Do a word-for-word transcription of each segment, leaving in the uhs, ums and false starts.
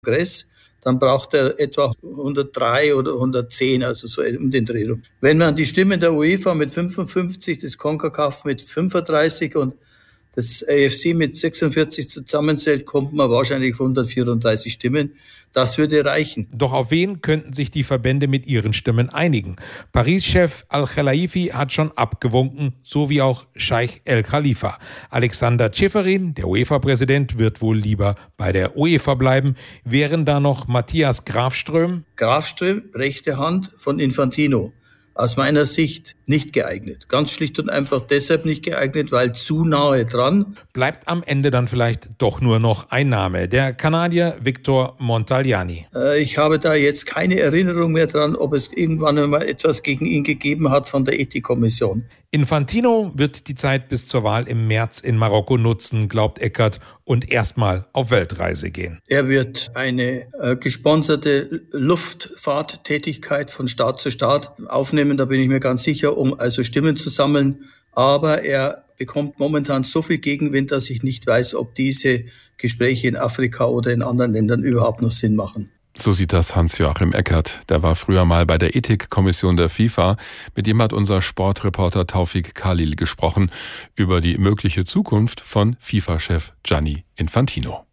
Kongress, dann braucht er etwa hundertdrei oder hundertzehn, also so um den Dreh rum. Wenn man die Stimmen der UEFA mit fünfundfünfzig, das CONCACAF mit fünfunddreißig und das A F C mit sechsundvierzig zusammenzählt, kommt man wahrscheinlich auf hundertvierunddreißig Stimmen. Das würde reichen. Doch auf wen könnten sich die Verbände mit ihren Stimmen einigen? Paris-Chef Al-Khelaifi hat schon abgewunken, so wie auch Scheich El Khalifa. Alexander Ceferin, der UEFA-Präsident, wird wohl lieber bei der UEFA bleiben. Wären da noch Matthias Grafström? Grafström, rechte Hand von Infantino. Aus meiner Sicht nicht geeignet. Ganz schlicht und einfach deshalb nicht geeignet, weil zu nahe dran. Bleibt am Ende dann vielleicht doch nur noch ein Name, der Kanadier Victor Montagliani. Äh, ich habe da jetzt keine Erinnerung mehr dran, ob es irgendwann einmal etwas gegen ihn gegeben hat von der Ethikkommission. Infantino wird die Zeit bis zur Wahl im März in Marokko nutzen, glaubt Eckert, und erstmal auf Weltreise gehen. Er wird eine äh, gesponserte Luftfahrttätigkeit von Staat zu Staat aufnehmen, da bin ich mir ganz sicher, um also Stimmen zu sammeln. Aber er bekommt momentan so viel Gegenwind, dass ich nicht weiß, ob diese Gespräche in Afrika oder in anderen Ländern überhaupt noch Sinn machen. So sieht das Hans-Joachim Eckert. Der war früher mal bei der Ethikkommission der FIFA. Mit ihm hat unser Sportreporter Taufik Khalil gesprochen über die mögliche Zukunft von FIFA-Chef Gianni Infantino.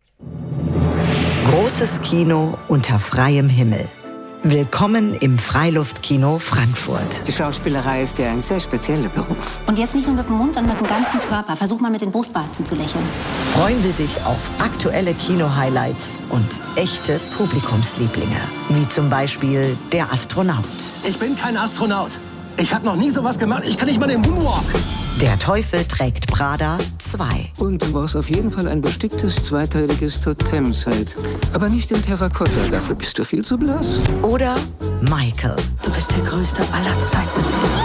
Großes Kino unter freiem Himmel. Willkommen im Freiluftkino Frankfurt. Die Schauspielerei ist ja ein sehr spezieller Beruf. Und jetzt nicht nur mit dem Mund, sondern mit dem ganzen Körper. Versuch mal mit den Brustwarzen zu lächeln. Freuen Sie sich auf aktuelle Kino-Highlights und echte Publikumslieblinge. Wie zum Beispiel der Astronaut. Ich bin kein Astronaut. Ich habe noch nie sowas gemacht. Ich kann nicht mal den Moonwalk. Der Teufel trägt Prada zwei. Und du brauchst auf jeden Fall ein besticktes zweiteiliges Totemset. Aber nicht in Terrakotta, dafür bist du viel zu blass. Oder Michael. Du bist der Größte aller Zeiten.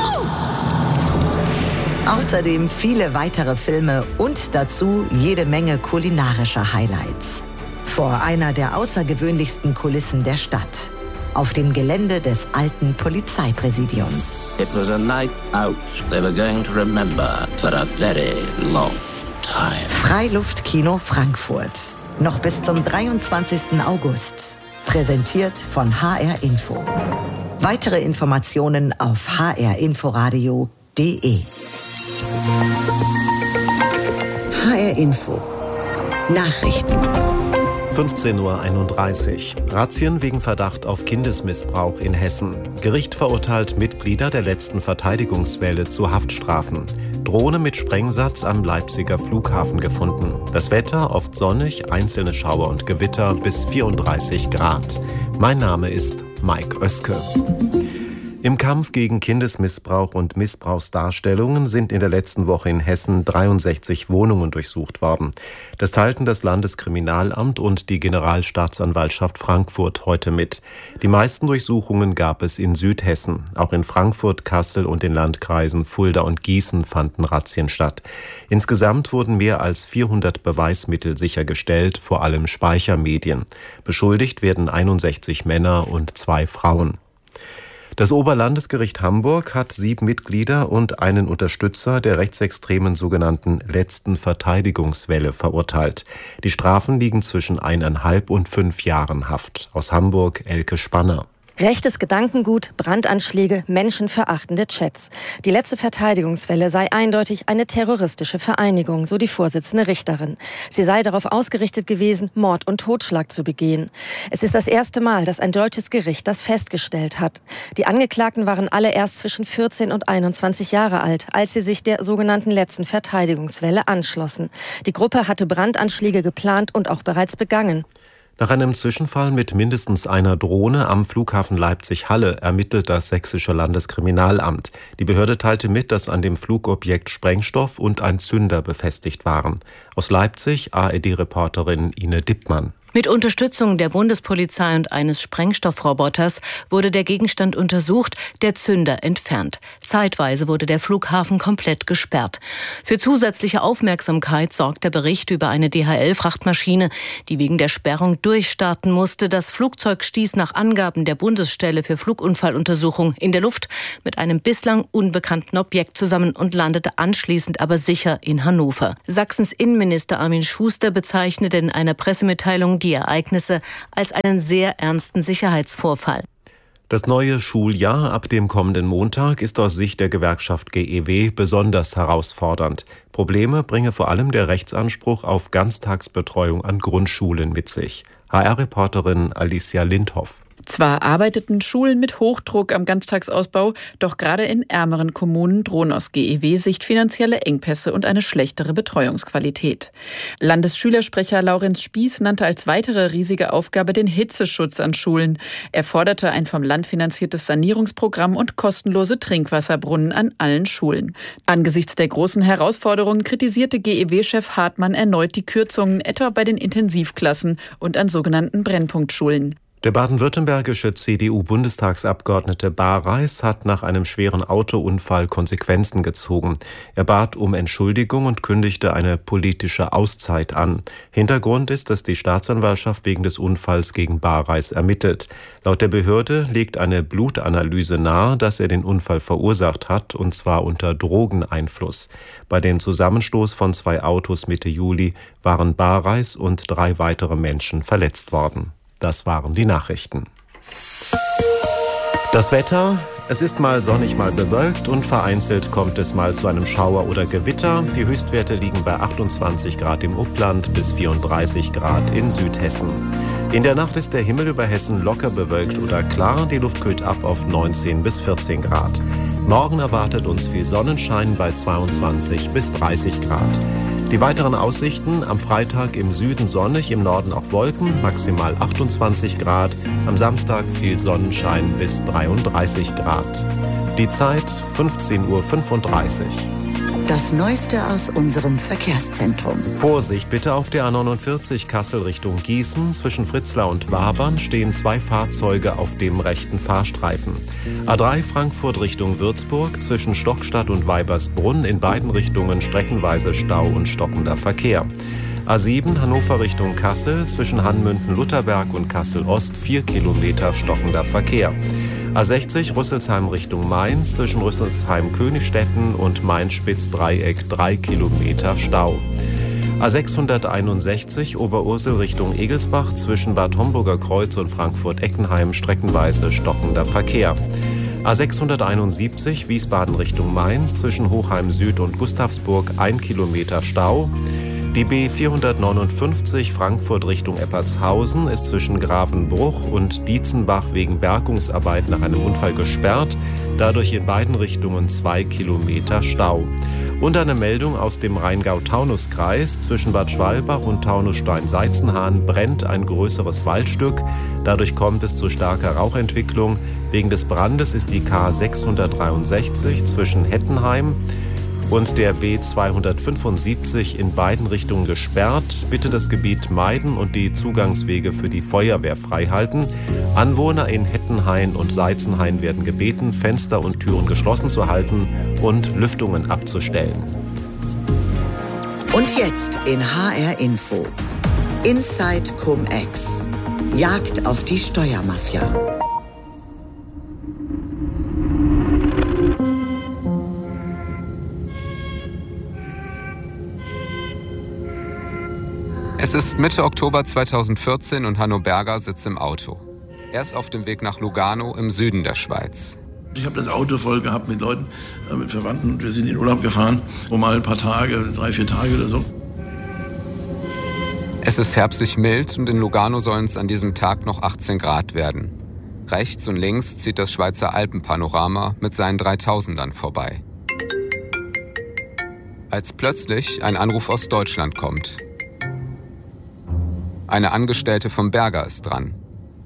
Außerdem viele weitere Filme und dazu jede Menge kulinarischer Highlights. Vor einer der außergewöhnlichsten Kulissen der Stadt. Auf dem Gelände des alten Polizeipräsidiums. It was a night out they were going to remember for a very long time. Freiluftkino Frankfurt. Noch bis zum dreiundzwanzigsten August. Präsentiert von H R Info. Weitere Informationen auf h r inforadio punkt d e. H R Info. Nachrichten. fünfzehn Uhr einunddreißig. Razzien wegen Verdacht auf Kindesmissbrauch in Hessen. Gericht verurteilt Mitglieder der letzten Verteidigungswelle zu Haftstrafen. Drohne mit Sprengsatz am Leipziger Flughafen gefunden. Das Wetter oft sonnig, einzelne Schauer und Gewitter bis vierunddreißig Grad. Mein Name ist Mike Oeske. Im Kampf gegen Kindesmissbrauch und Missbrauchsdarstellungen sind in der letzten Woche in Hessen dreiundsechzig Wohnungen durchsucht worden. Das teilten das Landeskriminalamt und die Generalstaatsanwaltschaft Frankfurt heute mit. Die meisten Durchsuchungen gab es in Südhessen. Auch in Frankfurt, Kassel und den Landkreisen Fulda und Gießen fanden Razzien statt. Insgesamt wurden mehr als vierhundert Beweismittel sichergestellt, vor allem Speichermedien. Beschuldigt werden einundsechzig Männer und zwei Frauen. Das Oberlandesgericht Hamburg hat sieben Mitglieder und einen Unterstützer der rechtsextremen sogenannten letzten Verteidigungswelle verurteilt. Die Strafen liegen zwischen eineinhalb und fünf Jahren Haft. Aus Hamburg Elke Spanner. Rechtes Gedankengut, Brandanschläge, menschenverachtende Chats. Die letzte Verteidigungswelle sei eindeutig eine terroristische Vereinigung, so die Vorsitzende Richterin. Sie sei darauf ausgerichtet gewesen, Mord und Totschlag zu begehen. Es ist das erste Mal, dass ein deutsches Gericht das festgestellt hat. Die Angeklagten waren alle erst zwischen vierzehn und einundzwanzig Jahre alt, als sie sich der sogenannten letzten Verteidigungswelle anschlossen. Die Gruppe hatte Brandanschläge geplant und auch bereits begangen. Nach einem Zwischenfall mit mindestens einer Drohne am Flughafen Leipzig-Halle ermittelt das Sächsische Landeskriminalamt. Die Behörde teilte mit, dass an dem Flugobjekt Sprengstoff und ein Zünder befestigt waren. Aus Leipzig A R D-Reporterin Ine Dippmann. Mit Unterstützung der Bundespolizei und eines Sprengstoffroboters wurde der Gegenstand untersucht, der Zünder entfernt. Zeitweise wurde der Flughafen komplett gesperrt. Für zusätzliche Aufmerksamkeit sorgt der Bericht über eine D H L-Frachtmaschine, die wegen der Sperrung durchstarten musste. Das Flugzeug stieß nach Angaben der Bundesstelle für Flugunfalluntersuchung in der Luft mit einem bislang unbekannten Objekt zusammen und landete anschließend aber sicher in Hannover. Sachsens Innenminister Armin Schuster bezeichnete in einer Pressemitteilung die Ereignisse als einen sehr ernsten Sicherheitsvorfall. Das neue Schuljahr ab dem kommenden Montag ist aus Sicht der Gewerkschaft G E W besonders herausfordernd. Probleme bringe vor allem der Rechtsanspruch auf Ganztagsbetreuung an Grundschulen mit sich. H R-Reporterin Alicia Lindhoff. Zwar arbeiteten Schulen mit Hochdruck am Ganztagsausbau, doch gerade in ärmeren Kommunen drohen aus G E W-Sicht finanzielle Engpässe und eine schlechtere Betreuungsqualität. Landesschülersprecher Laurenz Spieß nannte als weitere riesige Aufgabe den Hitzeschutz an Schulen. Er forderte ein vom Land finanziertes Sanierungsprogramm und kostenlose Trinkwasserbrunnen an allen Schulen. Angesichts der großen Herausforderungen kritisierte G E W-Chef Hartmann erneut die Kürzungen, etwa bei den Intensivklassen und an sogenannten Brennpunktschulen. Der baden-württembergische C D U-Bundestagsabgeordnete Bareis hat nach einem schweren Autounfall Konsequenzen gezogen. Er bat um Entschuldigung und kündigte eine politische Auszeit an. Hintergrund ist, dass die Staatsanwaltschaft wegen des Unfalls gegen Bareis ermittelt. Laut der Behörde legt eine Blutanalyse nahe, dass er den Unfall verursacht hat, und zwar unter Drogeneinfluss. Bei dem Zusammenstoß von zwei Autos Mitte Juli waren Bareis und drei weitere Menschen verletzt worden. Das waren die Nachrichten. Das Wetter: Es ist mal sonnig, mal bewölkt und vereinzelt kommt es mal zu einem Schauer oder Gewitter. Die Höchstwerte liegen bei achtundzwanzig Grad im Upland bis vierunddreißig Grad in Südhessen. In der Nacht ist der Himmel über Hessen locker bewölkt oder klar. Die Luft kühlt ab auf neunzehn bis vierzehn Grad. Morgen erwartet uns viel Sonnenschein bei zweiundzwanzig bis dreißig Grad. Die weiteren Aussichten: am Freitag im Süden sonnig, im Norden auch Wolken, maximal achtundzwanzig Grad. Am Samstag viel Sonnenschein bis dreiunddreißig Grad. Die Zeit fünfzehn Uhr fünfunddreißig. Das Neueste aus unserem Verkehrszentrum. Vorsicht bitte auf der A neunundvierzig Kassel Richtung Gießen. Zwischen Fritzlar und Wabern stehen zwei Fahrzeuge auf dem rechten Fahrstreifen. A drei Frankfurt Richtung Würzburg. Zwischen Stockstadt und Weibersbrunn in beiden Richtungen streckenweise Stau und stockender Verkehr. A sieben Hannover Richtung Kassel. Zwischen Hanmünden-Lutherberg und Kassel-Ost vier Kilometer stockender Verkehr. A sechzig Rüsselsheim Richtung Mainz. Zwischen Rüsselsheim-Königstetten und Main-Spitz-Dreieck drei Kilometer Stau. A sechshunderteinundsechzig Oberursel Richtung Egelsbach. Zwischen Bad Homburger Kreuz und Frankfurt-Eckenheim streckenweise stockender Verkehr. A sechshunderteinundsiebzig Wiesbaden Richtung Mainz. Zwischen Hochheim Süd und Gustavsburg ein Kilometer Stau. Die B vierhundertneunundfünfzig Frankfurt Richtung Eppertshausen ist zwischen Grafenbruch und Dietzenbach wegen Bergungsarbeit nach einem Unfall gesperrt. Dadurch in beiden Richtungen zwei Kilometer Stau. Und eine Meldung aus dem Rheingau-Taunus-Kreis: Zwischen Bad Schwalbach und Taunusstein-Seizenhahn brennt ein größeres Waldstück. Dadurch kommt es zu starker Rauchentwicklung. Wegen des Brandes ist die K sechshundertdreiundsechzig zwischen Hettenheim und der B zweihundertfünfundsiebzig in beiden Richtungen gesperrt. Bitte das Gebiet meiden und die Zugangswege für die Feuerwehr freihalten. Anwohner in Hettenhain und Seizenhain werden gebeten, Fenster und Türen geschlossen zu halten und Lüftungen abzustellen. Und jetzt in H R Info: Inside Cum-Ex. Jagd auf die Steuermafia. Es ist Mitte Oktober zweitausendvierzehn und Hanno Berger sitzt im Auto. Er ist auf dem Weg nach Lugano im Süden der Schweiz. Ich habe das Auto voll gehabt mit Leuten, mit Verwandten, und wir sind in den Urlaub gefahren, um mal ein paar Tage, drei, vier Tage oder so. Es ist herbstlich mild und in Lugano sollen es an diesem Tag noch achtzehn Grad werden. Rechts und links zieht das Schweizer Alpenpanorama mit seinen dreitausendern vorbei. Als plötzlich ein Anruf aus Deutschland kommt. Eine Angestellte vom Berger ist dran.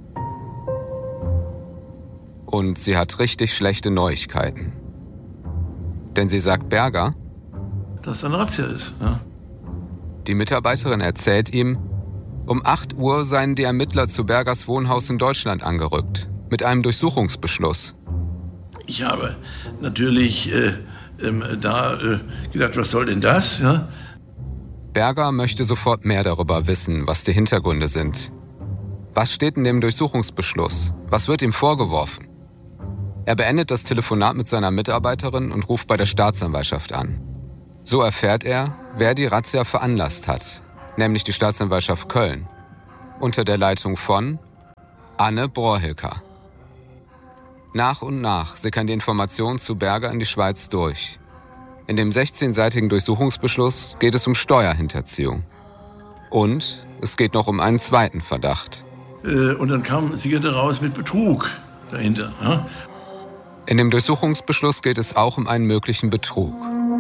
Und sie hat richtig schlechte Neuigkeiten. Denn sie sagt Berger, dass da eine Razzia ist. Ja. Die Mitarbeiterin erzählt ihm, um acht Uhr seien die Ermittler zu Bergers Wohnhaus in Deutschland angerückt. Mit einem Durchsuchungsbeschluss. Ich habe natürlich äh, äh, da äh, gedacht, was soll denn das? Ja? Berger möchte sofort mehr darüber wissen, was die Hintergründe sind. Was steht in dem Durchsuchungsbeschluss? Was wird ihm vorgeworfen? Er beendet das Telefonat mit seiner Mitarbeiterin und ruft bei der Staatsanwaltschaft an. So erfährt er, wer die Razzia veranlasst hat, nämlich die Staatsanwaltschaft Köln. Unter der Leitung von Anne Brohilker. Nach und nach sickern die Informationen zu Berger in die Schweiz durch. In dem sechzehnseitigen Durchsuchungsbeschluss geht es um Steuerhinterziehung. Und es geht noch um einen zweiten Verdacht. Äh, und dann kam eine Zigarette raus mit Betrug dahinter. Ja? In dem Durchsuchungsbeschluss geht es auch um einen möglichen Betrug.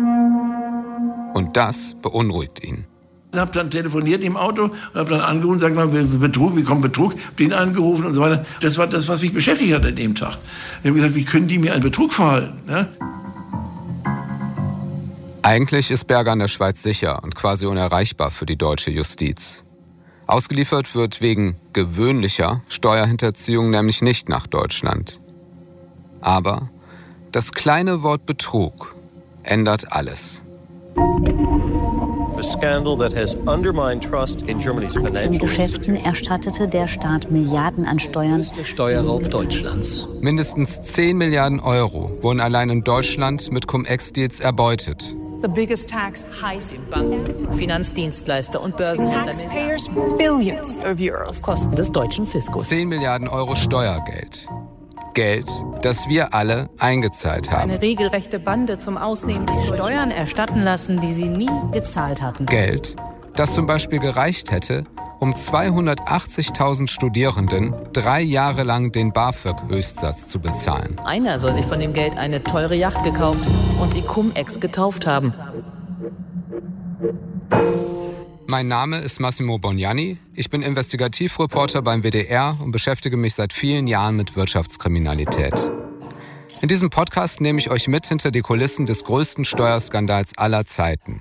Und das beunruhigt ihn. Ich habe dann telefoniert im Auto und habe dann angerufen, sag mal, Betrug, wie kommt Betrug? Hab den angerufen und so weiter. Das war das, was mich beschäftigt hat an dem Tag. Ich habe gesagt, wie können die mir einen Betrug verhalten? Ja? Eigentlich ist Berger in der Schweiz sicher und quasi unerreichbar für die deutsche Justiz. Ausgeliefert wird wegen gewöhnlicher Steuerhinterziehung nämlich nicht nach Deutschland. Aber das kleine Wort Betrug ändert alles. Aktiengeschäften erstattete der Staat Milliarden an Steuern. Der Steuerraub Deutschlands. Mindestens zehn Milliarden Euro wurden allein in Deutschland mit Cum-Ex-Deals erbeutet. The biggest tax heist in Banken, Finanzdienstleister und Börsenhändler billions of euros auf Kosten des deutschen Fiskus. zehn Milliarden Euro Steuergeld. Geld, das wir alle eingezahlt haben. Eine regelrechte Bande zum Ausnehmen des Steuern erstatten lassen, die sie nie gezahlt hatten. Geld, das zum Beispiel gereicht hätte, um zweihundertachtzigtausend Studierenden drei Jahre lang den BAföG-Höchstsatz zu bezahlen. Einer soll sich von dem Geld eine teure Yacht gekauft und sie Cum-Ex getauft haben. Mein Name ist Massimo Bognani. Ich bin Investigativreporter beim W D R und beschäftige mich seit vielen Jahren mit Wirtschaftskriminalität. In diesem Podcast nehme ich euch mit hinter die Kulissen des größten Steuerskandals aller Zeiten.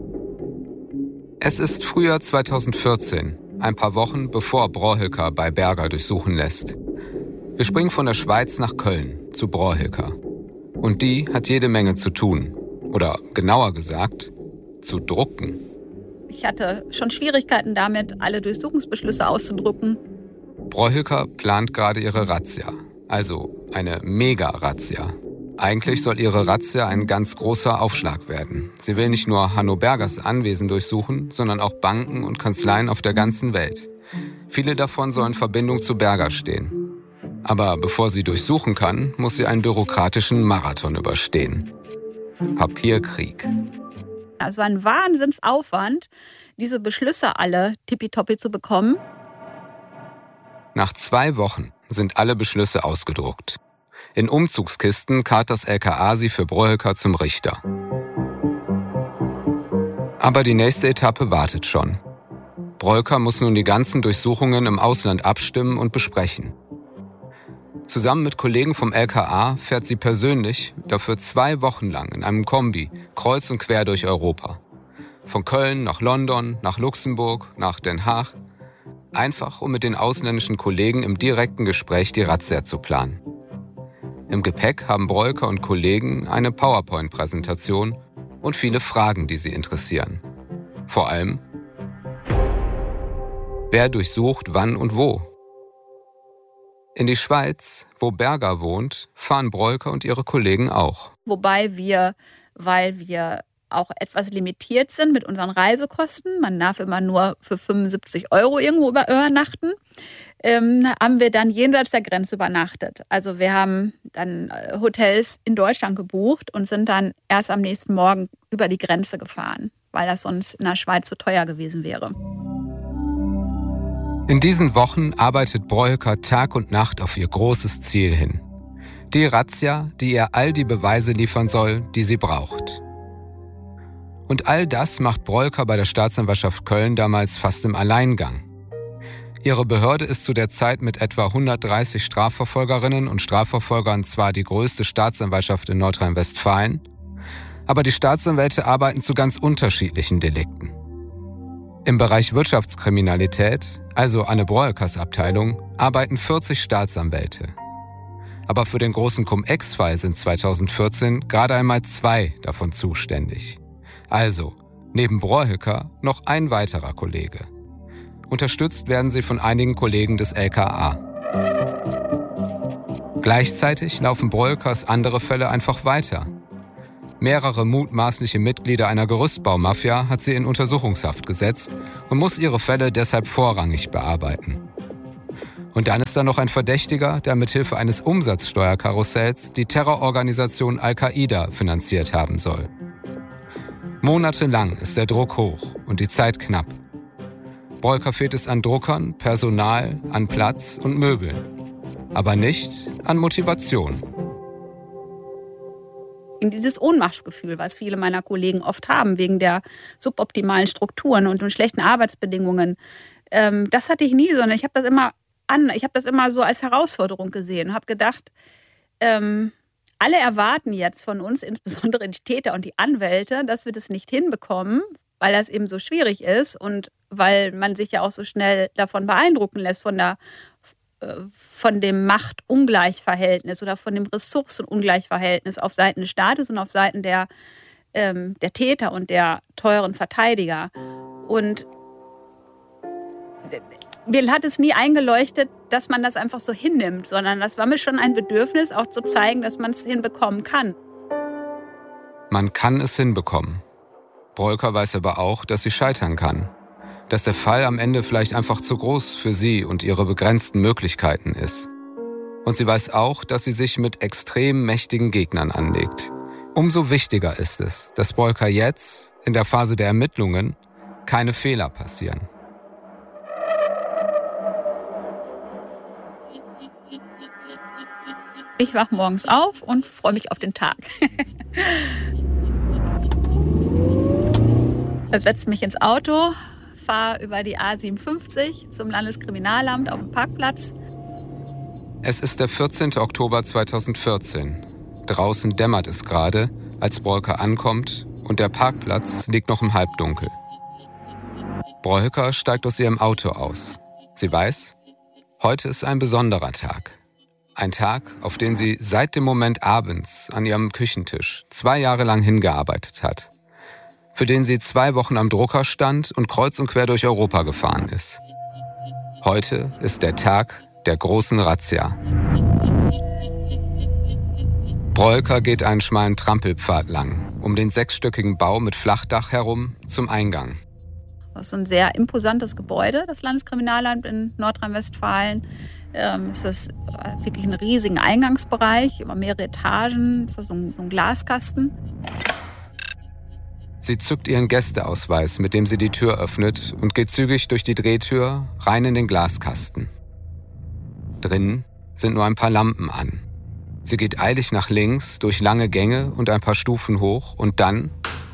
Es ist Frühjahr zweitausendvierzehn, ein paar Wochen bevor Brohilker bei Berger durchsuchen lässt. Wir springen von der Schweiz nach Köln zu Brohilker. Und die hat jede Menge zu tun. Oder genauer gesagt, zu drucken. Ich hatte schon Schwierigkeiten damit, alle Durchsuchungsbeschlüsse auszudrucken. Brohilker plant gerade ihre Razzia, also eine Mega-Razzia. Eigentlich soll ihre Razzia ein ganz großer Aufschlag werden. Sie will nicht nur Hanno Bergers Anwesen durchsuchen, sondern auch Banken und Kanzleien auf der ganzen Welt. Viele davon sollen in Verbindung zu Berger stehen. Aber bevor sie durchsuchen kann, muss sie einen bürokratischen Marathon überstehen. Papierkrieg. Es war ein Wahnsinnsaufwand, diese Beschlüsse alle tippitoppi zu bekommen. Nach zwei Wochen sind alle Beschlüsse ausgedruckt. In Umzugskisten karrt das L K A sie für Brohilker zum Richter. Aber die nächste Etappe wartet schon. Brohilker muss nun die ganzen Durchsuchungen im Ausland abstimmen und besprechen. Zusammen mit Kollegen vom L K A fährt sie persönlich dafür zwei Wochen lang in einem Kombi kreuz und quer durch Europa. Von Köln nach London, nach Luxemburg, nach Den Haag. Einfach, um mit den ausländischen Kollegen im direkten Gespräch die Razzia zu planen. Im Gepäck haben Brohilker und Kollegen eine PowerPoint-Präsentation und viele Fragen, die sie interessieren. Vor allem, wer durchsucht wann und wo? In die Schweiz, wo Berger wohnt, fahren Brohilker und ihre Kollegen auch. Wobei wir, weil wir auch etwas limitiert sind mit unseren Reisekosten, man darf immer nur für fünfundsiebzig Euro irgendwo übernachten, ähm, haben wir dann jenseits der Grenze übernachtet. Also wir haben dann Hotels in Deutschland gebucht und sind dann erst am nächsten Morgen über die Grenze gefahren, weil das sonst in der Schweiz zu teuer gewesen wäre. In diesen Wochen arbeitet Brohilker Tag und Nacht auf ihr großes Ziel hin. Die Razzia, die ihr all die Beweise liefern soll, die sie braucht. Und all das macht Brohilker bei der Staatsanwaltschaft Köln damals fast im Alleingang. Ihre Behörde ist zu der Zeit mit etwa hundertdreißig Strafverfolgerinnen und Strafverfolgern zwar die größte Staatsanwaltschaft in Nordrhein-Westfalen, aber die Staatsanwälte arbeiten zu ganz unterschiedlichen Delikten. Im Bereich Wirtschaftskriminalität, also Anne Brohilkers Abteilung, arbeiten vierzig Staatsanwälte. Aber für den großen Cum-Ex-Fall sind zweitausendvierzehn gerade einmal zwei davon zuständig. Also, neben Brohilker noch ein weiterer Kollege. Unterstützt werden sie von einigen Kollegen des L K A. Gleichzeitig laufen Brohilkers andere Fälle einfach weiter. Mehrere mutmaßliche Mitglieder einer Gerüstbaumafia hat sie in Untersuchungshaft gesetzt und muss ihre Fälle deshalb vorrangig bearbeiten. Und dann ist da noch ein Verdächtiger, der mithilfe eines Umsatzsteuerkarussells die Terrororganisation Al-Qaida finanziert haben soll. Monatelang ist der Druck hoch und die Zeit knapp. Breuker fehlt es an Druckern, Personal, an Platz und Möbeln. Aber nicht an Motivation. Dieses Ohnmachtsgefühl, was viele meiner Kollegen oft haben, wegen der suboptimalen Strukturen und den schlechten Arbeitsbedingungen, ähm, das hatte ich nie, sondern ich habe das immer an, ich habe das immer so als Herausforderung gesehen und habe gedacht, ähm, alle erwarten jetzt von uns, insbesondere die Täter und die Anwälte, dass wir das nicht hinbekommen, weil das eben so schwierig ist und weil man sich ja auch so schnell davon beeindrucken lässt, von der von dem Machtungleichverhältnis oder von dem Ressourcenungleichverhältnis auf Seiten des Staates und auf Seiten der, ähm, der Täter und der teuren Verteidiger. Und mir hat es nie eingeleuchtet, dass man das einfach so hinnimmt, sondern das war mir schon ein Bedürfnis, auch zu zeigen, dass man es hinbekommen kann. Man kann es hinbekommen. Breuker weiß aber auch, dass sie scheitern kann. Dass der Fall am Ende vielleicht einfach zu groß für sie und ihre begrenzten Möglichkeiten ist. Und sie weiß auch, dass sie sich mit extrem mächtigen Gegnern anlegt. Umso wichtiger ist es, dass Breuker jetzt, in der Phase der Ermittlungen, keine Fehler passieren. Ich wache morgens auf und freue mich auf den Tag. Ich setze mich ins Auto, fahre über die A siebenundfünfzig zum Landeskriminalamt auf dem Parkplatz. Es ist der vierzehnte Oktober zweitausendvierzehn. Draußen dämmert es gerade, als Breuker ankommt und der Parkplatz liegt noch im Halbdunkel. Breuker steigt aus ihrem Auto aus. Sie weiß, heute ist ein besonderer Tag. Ein Tag, auf den sie seit dem Moment abends an ihrem Küchentisch zwei Jahre lang hingearbeitet hat. Für den sie zwei Wochen am Drucker stand und kreuz und quer durch Europa gefahren ist. Heute ist der Tag der großen Razzia. Breuker geht einen schmalen Trampelpfad lang, um den sechsstöckigen Bau mit Flachdach herum zum Eingang. Das ist ein sehr imposantes Gebäude, das Landeskriminalamt in Nordrhein-Westfalen. Ähm, es ist wirklich ein riesiger Eingangsbereich, über mehrere Etagen, es ist so ein, so ein Glaskasten. Sie zückt ihren Gästeausweis, mit dem sie die Tür öffnet und geht zügig durch die Drehtür rein in den Glaskasten. Drinnen sind nur ein paar Lampen an. Sie geht eilig nach links, durch lange Gänge und ein paar Stufen hoch und dann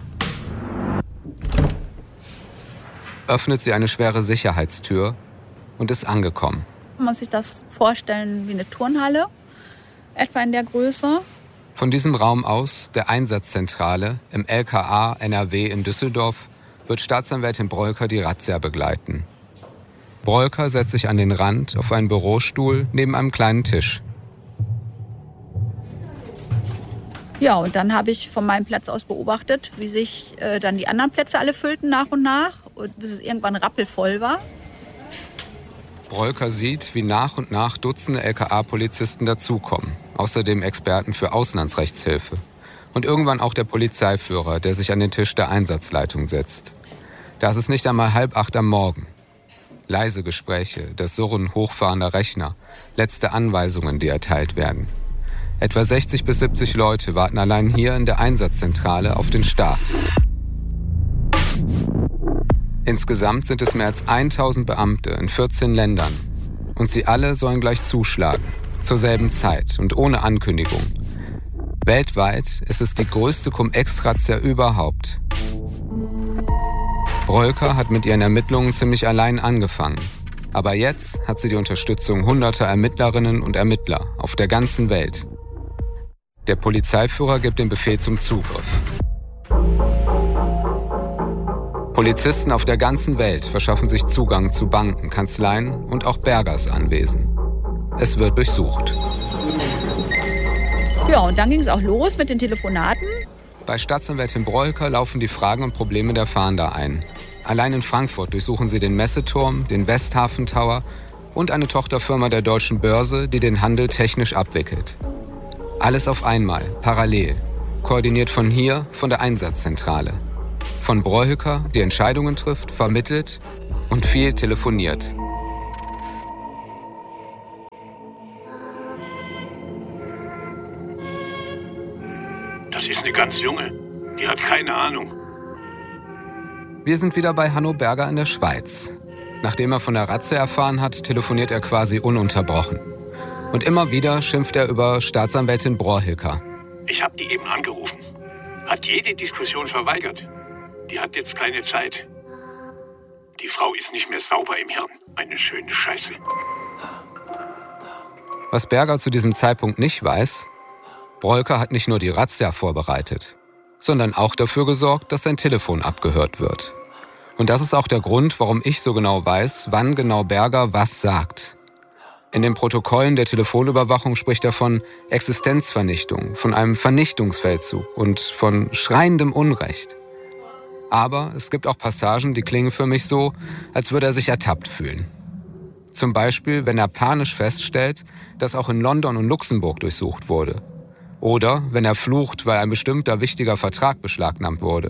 öffnet sie eine schwere Sicherheitstür und ist angekommen. Man muss sich das vorstellen wie eine Turnhalle, etwa in der Größe. Von diesem Raum aus, der Einsatzzentrale im L K A N R W in Düsseldorf, wird Staatsanwältin Breuker die Razzia begleiten. Breuker setzt sich an den Rand auf einen Bürostuhl neben einem kleinen Tisch. Ja, und dann habe ich von meinem Platz aus beobachtet, wie sich äh, dann die anderen Plätze alle füllten nach und nach, und bis es irgendwann rappelvoll war. Breuker sieht, wie nach und nach Dutzende L K A-Polizisten dazukommen, außerdem Experten für Auslandsrechtshilfe und irgendwann auch der Polizeiführer, der sich an den Tisch der Einsatzleitung setzt. Da ist es nicht einmal halb acht am Morgen. Leise Gespräche, das Surren hochfahrender Rechner, letzte Anweisungen, die erteilt werden. Etwa sechzig bis siebzig Leute warten allein hier in der Einsatzzentrale auf den Start. Insgesamt sind es mehr als tausend Beamte in vierzehn Ländern. Und sie alle sollen gleich zuschlagen, zur selben Zeit und ohne Ankündigung. Weltweit ist es die größte Cum-Ex-Razzia überhaupt. Breuker hat mit ihren Ermittlungen ziemlich allein angefangen. Aber jetzt hat sie die Unterstützung hunderter Ermittlerinnen und Ermittler auf der ganzen Welt. Der Polizeiführer gibt den Befehl zum Zugriff. Polizisten auf der ganzen Welt verschaffen sich Zugang zu Banken, Kanzleien und auch Bergers Anwesen. Es wird durchsucht. Ja, und dann ging es auch los mit den Telefonaten. Bei Staatsanwältin Breuker laufen die Fragen und Probleme der Fahnder ein. Allein in Frankfurt durchsuchen sie den Messeturm, den Westhafen Tower und eine Tochterfirma der Deutschen Börse, die den Handel technisch abwickelt. Alles auf einmal, parallel. koordiniert von hier, von der Einsatzzentrale. Von Brohücker, die Entscheidungen trifft, vermittelt und viel telefoniert. Das ist eine ganz junge. Die hat keine Ahnung. Wir sind wieder bei Hanno Berger in der Schweiz. Nachdem er von der Razzia erfahren hat, telefoniert er quasi ununterbrochen. Und immer wieder schimpft er über Staatsanwältin Brohilker. Ich habe die eben angerufen. Hat jede Diskussion verweigert. Die hat jetzt keine Zeit. Die Frau ist nicht mehr sauber im Hirn. Eine schöne Scheiße. Was Berger zu diesem Zeitpunkt nicht weiß: Brohilker hat nicht nur die Razzia vorbereitet, sondern auch dafür gesorgt, dass sein Telefon abgehört wird. Und das ist auch der Grund, warum ich so genau weiß, wann genau Berger was sagt. In den Protokollen der Telefonüberwachung spricht er von Existenzvernichtung, von einem Vernichtungsfeldzug und von schreiendem Unrecht. Aber es gibt auch Passagen, die klingen für mich so, als würde er sich ertappt fühlen. Zum Beispiel, wenn er panisch feststellt, dass auch in London und Luxemburg durchsucht wurde. Oder wenn er flucht, weil ein bestimmter wichtiger Vertrag beschlagnahmt wurde.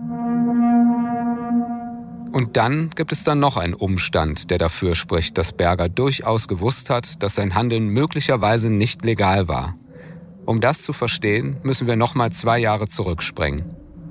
Und dann gibt es dann noch einen Umstand, der dafür spricht, dass Berger durchaus gewusst hat, dass sein Handeln möglicherweise nicht legal war. Um das zu verstehen, müssen wir noch mal zwei Jahre zurückspringen.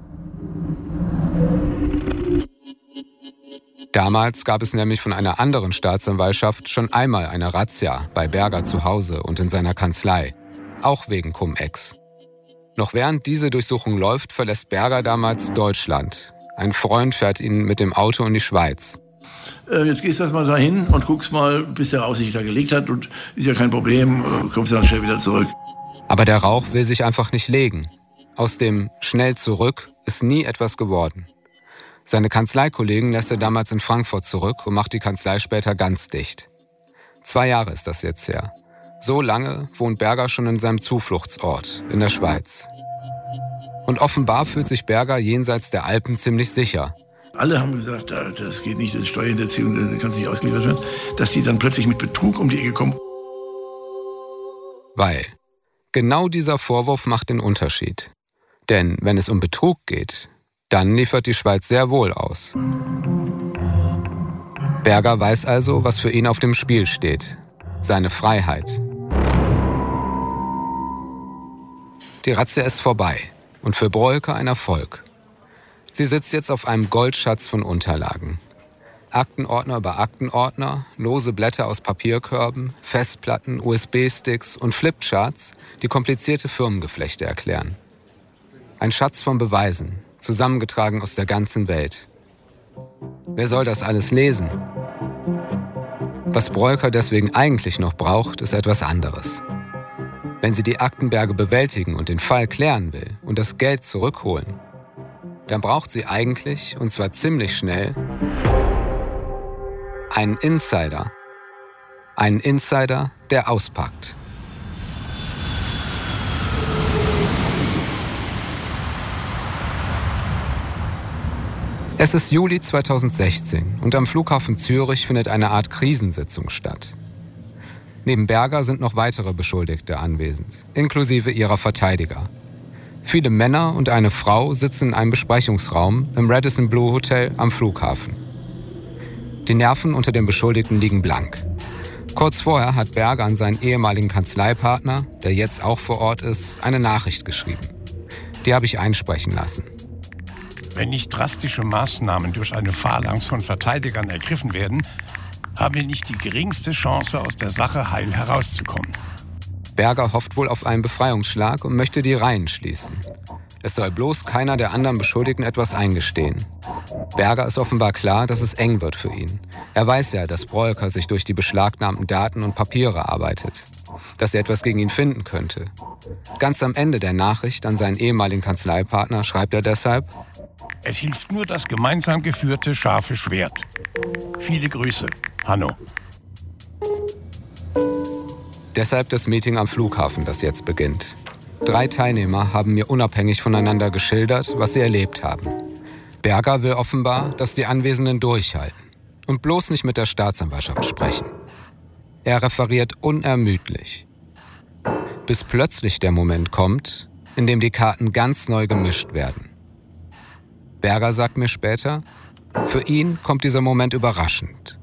Damals gab es nämlich von einer anderen Staatsanwaltschaft schon einmal eine Razzia bei Berger zu Hause und in seiner Kanzlei, auch wegen Cum-Ex. Noch während diese Durchsuchung läuft, verlässt Berger damals Deutschland. Ein Freund fährt ihn mit dem Auto in die Schweiz. Äh, jetzt gehst du erst mal dahin und guckst mal, bis der Rauch sich da gelegt hat, und ist ja kein Problem, kommst dann schnell wieder zurück. Aber der Rauch will sich einfach nicht legen. Aus dem schnell zurück ist nie etwas geworden. Seine Kanzleikollegen lässt er damals in Frankfurt zurück und macht die Kanzlei später ganz dicht. Zwei Jahre ist das jetzt her. So lange wohnt Berger schon in seinem Zufluchtsort in der Schweiz. Und offenbar fühlt sich Berger jenseits der Alpen ziemlich sicher. Alle haben gesagt, das geht nicht, das ist Steuerhinterziehung, das kann nicht ausgeliefert werden. Dass die dann plötzlich mit Betrug um die Ecke kommen. Weil genau dieser Vorwurf macht den Unterschied. Denn wenn es um Betrug geht, dann liefert die Schweiz sehr wohl aus. Berger weiß also, was für ihn auf dem Spiel steht. Seine Freiheit. Die Razzia ist vorbei und für Brohilker ein Erfolg. Sie sitzt jetzt auf einem Goldschatz von Unterlagen. Aktenordner über Aktenordner, lose Blätter aus Papierkörben, Festplatten, U S B-Sticks und Flipcharts, die komplizierte Firmengeflechte erklären. Ein Schatz von Beweisen, zusammengetragen aus der ganzen Welt. Wer soll das alles lesen? Was Brohilker deswegen eigentlich noch braucht, ist etwas anderes. Wenn sie die Aktenberge bewältigen und den Fall klären will und das Geld zurückholen, dann braucht sie eigentlich, und zwar ziemlich schnell, einen Insider. Einen Insider, der auspackt. Es ist Juli zweitausendsechzehn und am Flughafen Zürich findet eine Art Krisensitzung statt. Neben Berger sind noch weitere Beschuldigte anwesend, inklusive ihrer Verteidiger. Viele Männer und eine Frau sitzen in einem Besprechungsraum im Radisson Blu Hotel am Flughafen. Die Nerven unter den Beschuldigten liegen blank. Kurz vorher hat Berger an seinen ehemaligen Kanzleipartner, der jetzt auch vor Ort ist, eine Nachricht geschrieben. Die habe ich einsprechen lassen. Wenn nicht drastische Maßnahmen durch eine Phalanx von Verteidigern ergriffen werden, haben wir nicht die geringste Chance, aus der Sache heil herauszukommen. Berger hofft wohl auf einen Befreiungsschlag und möchte die Reihen schließen. Es soll bloß keiner der anderen Beschuldigten etwas eingestehen. Berger ist offenbar klar, dass es eng wird für ihn. Er weiß ja, dass Brohilker sich durch die beschlagnahmten Daten und Papiere arbeitet. Dass er etwas gegen ihn finden könnte. Ganz am Ende der Nachricht an seinen ehemaligen Kanzleipartner schreibt er deshalb: Es hilft nur das gemeinsam geführte scharfe Schwert. Viele Grüße, Hanno. Deshalb das Meeting am Flughafen, das jetzt beginnt. Drei Teilnehmer haben mir unabhängig voneinander geschildert, was sie erlebt haben. Berger will offenbar, dass die Anwesenden durchhalten und bloß nicht mit der Staatsanwaltschaft sprechen. Er referiert unermüdlich. Bis plötzlich der Moment kommt, in dem die Karten ganz neu gemischt werden. Berger sagt mir später, für ihn kommt dieser Moment überraschend.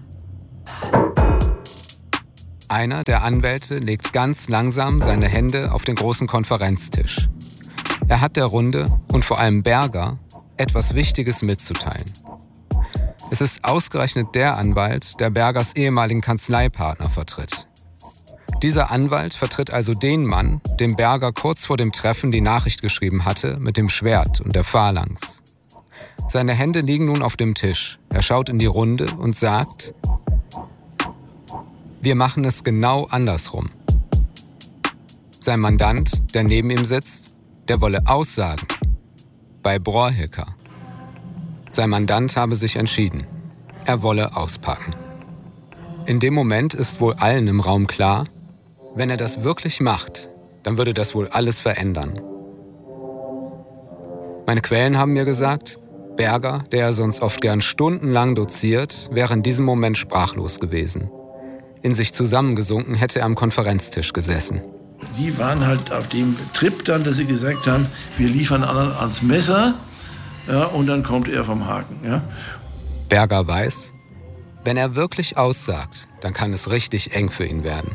Einer der Anwälte legt ganz langsam seine Hände auf den großen Konferenztisch. Er hat der Runde und vor allem Berger etwas Wichtiges mitzuteilen. Es ist ausgerechnet der Anwalt, der Bergers ehemaligen Kanzleipartner vertritt. Dieser Anwalt vertritt also den Mann, dem Berger kurz vor dem Treffen die Nachricht geschrieben hatte mit dem Schwert und der Phalanx. Seine Hände liegen nun auf dem Tisch. Er schaut in die Runde und sagt: Wir machen es genau andersrum. Sein Mandant, der neben ihm sitzt, der wolle aussagen. Bei Brohilker. Sein Mandant habe sich entschieden. Er wolle auspacken. In dem Moment ist wohl allen im Raum klar, wenn er das wirklich macht, dann würde das wohl alles verändern. Meine Quellen haben mir gesagt, Berger, der sonst oft gern stundenlang doziert, wäre in diesem Moment sprachlos gewesen. In sich zusammengesunken hätte er am Konferenztisch gesessen. Die waren halt auf dem Trip dann, dass sie gesagt haben, wir liefern anderen ans Messer, ja, und dann kommt er vom Haken. Ja. Berger weiß, wenn er wirklich aussagt, dann kann es richtig eng für ihn werden.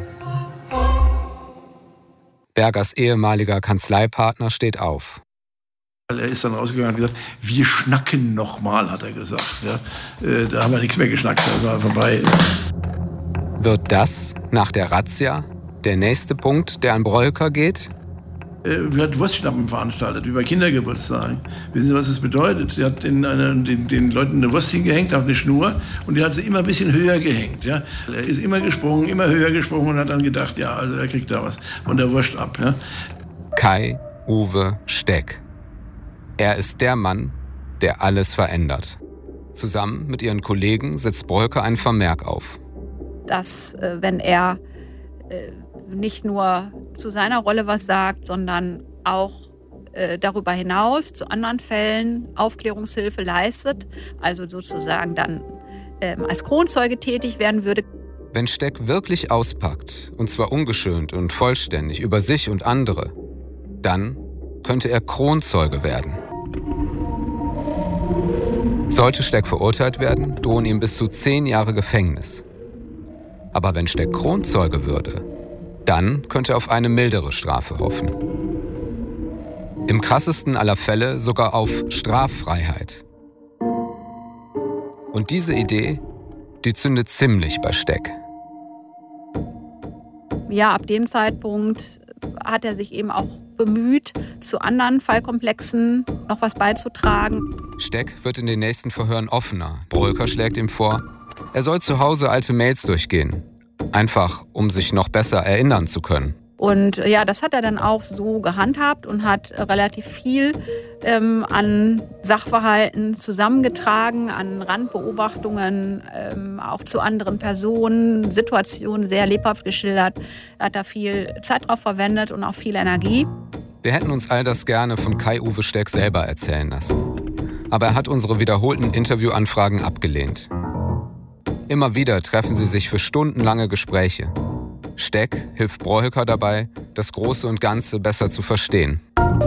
Bergers ehemaliger Kanzleipartner steht auf. Er ist dann rausgegangen und gesagt, wir schnacken nochmal, hat er gesagt. Ja. Äh, da haben wir nichts mehr geschnackt, das war vorbei. Wird das nach der Razzia der nächste Punkt, der an Brohilker geht? Er hat Wurstschnappen veranstaltet, wie bei Kindergeburtstagen. Wissen Sie, was das bedeutet? Er hat den, eine, den, den Leuten eine Wurst hingehängt auf eine Schnur und er hat sie immer ein bisschen höher gehängt. Ja? Er ist immer gesprungen, immer höher gesprungen und hat dann gedacht, ja, also er kriegt da was von der Wurst ab. Ja? Kai-Uwe Steck. Er ist der Mann, der alles verändert. Zusammen mit ihren Kollegen setzt Brohilker einen Vermerk auf. Dass, äh, wenn er äh, nicht nur zu seiner Rolle was sagt, sondern auch äh, darüber hinaus zu anderen Fällen Aufklärungshilfe leistet, also sozusagen dann äh, als Kronzeuge tätig werden würde. Wenn Steck wirklich auspackt, und zwar ungeschönt und vollständig über sich und andere, dann könnte er Kronzeuge werden. Sollte Steck verurteilt werden, drohen ihm bis zu zehn Jahre Gefängnis. Aber wenn Steck Kronzeuge würde, dann könnte er auf eine mildere Strafe hoffen. Im krassesten aller Fälle sogar auf Straffreiheit. Und diese Idee, die zündet ziemlich bei Steck. Ja, ab dem Zeitpunkt hat er sich eben auch bemüht, zu anderen Fallkomplexen noch was beizutragen. Steck wird in den nächsten Verhören offener. Brohilker schlägt ihm vor, er soll zu Hause alte Mails durchgehen. Einfach, um sich noch besser erinnern zu können. Und ja, das hat er dann auch so gehandhabt und hat relativ viel ähm, an Sachverhalten zusammengetragen, an Randbeobachtungen, ähm, auch zu anderen Personen, Situationen sehr lebhaft geschildert. Er hat da viel Zeit drauf verwendet und auch viel Energie. Wir hätten uns all das gerne von Kai-Uwe Steck selber erzählen lassen. Aber er hat unsere wiederholten Interviewanfragen abgelehnt. Immer wieder treffen sie sich für stundenlange Gespräche. Steck hilft Brohilker dabei, das Große und Ganze besser zu verstehen.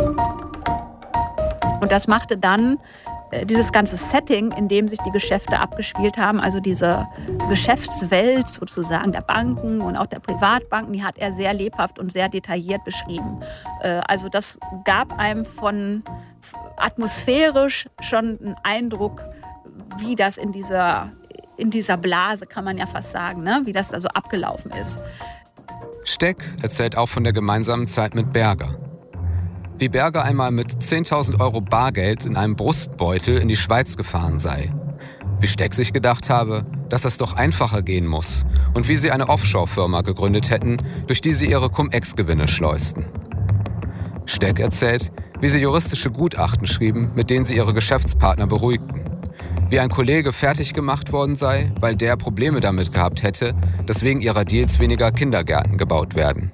Und das machte dann äh, dieses ganze Setting, in dem sich die Geschäfte abgespielt haben, also diese Geschäftswelt sozusagen der Banken und auch der Privatbanken, die hat er sehr lebhaft und sehr detailliert beschrieben. Äh, also das gab einem von atmosphärisch schon einen Eindruck, wie das in dieser, in dieser Blase, kann man ja fast sagen, ne? Wie das da so abgelaufen ist. Steck erzählt auch von der gemeinsamen Zeit mit Berger. Wie Berger einmal mit zehntausend Euro Bargeld in einem Brustbeutel in die Schweiz gefahren sei. Wie Steck sich gedacht habe, dass das doch einfacher gehen muss. Und wie sie eine Offshore-Firma gegründet hätten, durch die sie ihre Cum-Ex-Gewinne schleusten. Steck erzählt, wie sie juristische Gutachten schrieben, mit denen sie ihre Geschäftspartner beruhigten. Wie ein Kollege fertig gemacht worden sei, weil der Probleme damit gehabt hätte, dass wegen ihrer Deals weniger Kindergärten gebaut werden.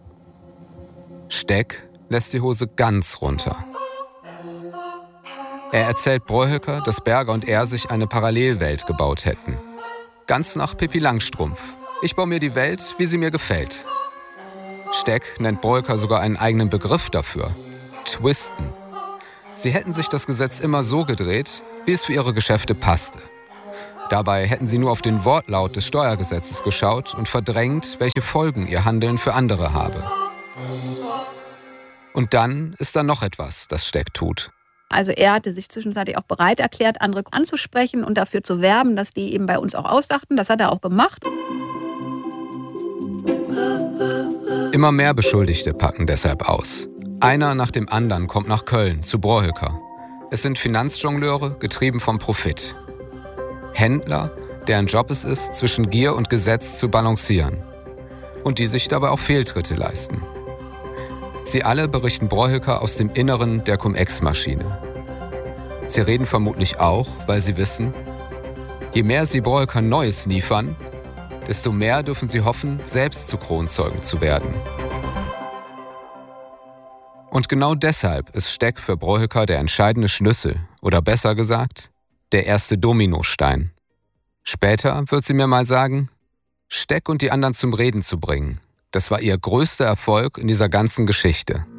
Steck lässt die Hose ganz runter. Er erzählt Brohilker, dass Berger und er sich eine Parallelwelt gebaut hätten. Ganz nach Pippi Langstrumpf. Ich baue mir die Welt, wie sie mir gefällt. Steck nennt Broeker sogar einen eigenen Begriff dafür: Twisten. Sie hätten sich das Gesetz immer so gedreht, wie es für ihre Geschäfte passte. Dabei hätten sie nur auf den Wortlaut des Steuergesetzes geschaut und verdrängt, welche Folgen ihr Handeln für andere habe. Und dann ist da noch etwas, das Steck tut. Also er hatte sich zwischenzeitlich auch bereit erklärt, andere anzusprechen und dafür zu werben, dass die eben bei uns auch aussachten. Das hat er auch gemacht. Immer mehr Beschuldigte packen deshalb aus. Einer nach dem anderen kommt nach Köln, zu Broeker. Es sind Finanzjongleure, getrieben vom Profit. Händler, deren Job es ist, zwischen Gier und Gesetz zu balancieren. Und die sich dabei auch Fehltritte leisten. Sie alle berichten Broeker aus dem Inneren der Cum-Ex-Maschine. Sie reden vermutlich auch, weil sie wissen, je mehr sie Broeker Neues liefern, desto mehr dürfen sie hoffen, selbst zu Kronzeugen zu werden. Und genau deshalb ist Steck für Broeker der entscheidende Schlüssel, oder besser gesagt, der erste Dominostein. Später wird sie mir mal sagen, Steck und die anderen zum Reden zu bringen, das war ihr größter Erfolg in dieser ganzen Geschichte.